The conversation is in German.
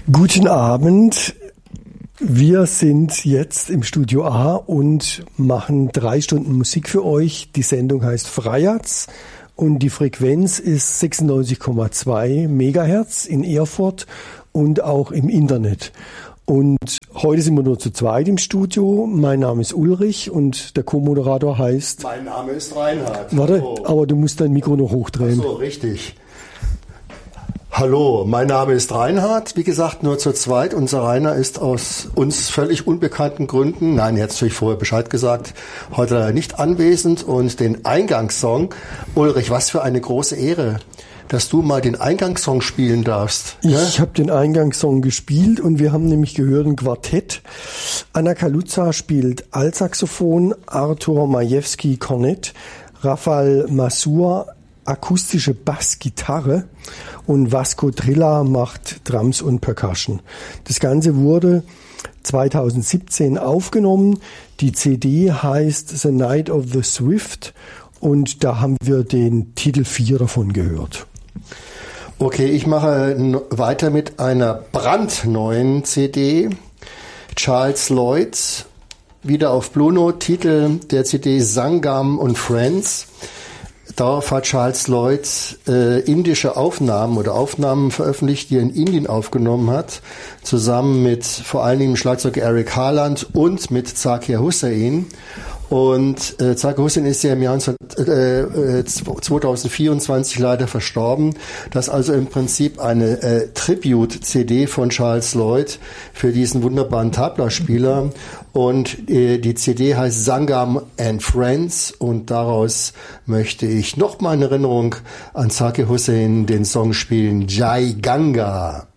Guten Abend. Wir sind jetzt im Studio A und machen 3 Stunden Musik für euch. Die Sendung heißt Freiherz und die Frequenz ist 96,2 Megahertz in Erfurt und auch im Internet. Und heute sind wir nur zu zweit im Studio. Mein Name ist Ulrich und der Co-Moderator heißt... Mein Name ist Reinhard. Warte, aber du musst dein Mikro noch hochdrehen. Ach so, richtig. Hallo, mein Name ist Reinhard. Wie gesagt, nur zu zweit. Unser Rainer ist aus uns völlig unbekannten Gründen, nein, er hat natürlich vorher Bescheid gesagt, heute nicht anwesend. Und den Eingangssong, Ulrich, was für eine große Ehre, dass du mal den Eingangssong spielen darfst. Ich habe den Eingangssong gespielt und wir haben nämlich gehört ein Quartett. Anna Kaluza spielt Altsaxophon, Artur Majewski Kornett, Rafael Masur akustische Bassgitarre und Vasco Trilla macht Drums und Percussion. Das Ganze wurde 2017 aufgenommen. Die CD heißt The Night of the Swift und da haben wir den Titel 4 davon gehört. Okay, ich mache weiter mit einer brandneuen CD. Charles Lloyd, wieder auf Blue Note, Titel der CD Sangam und Friends. Darauf hat Charles Lloyd indische Aufnahmen oder Aufnahmen veröffentlicht, die er in Indien aufgenommen hat, zusammen mit vor allen Dingen Schlagzeuger Eric Harland und mit Zakir Hussain. Und Zakir Hussain ist ja im Jahr 2024 leider verstorben. Das ist also im Prinzip eine Tribute-CD von Charles Lloyd für diesen wunderbaren Tabla-Spieler. Und die CD heißt Sangam and Friends und daraus möchte ich nochmal in Erinnerung an Zakir Hussain den Song spielen, Jai Ganga.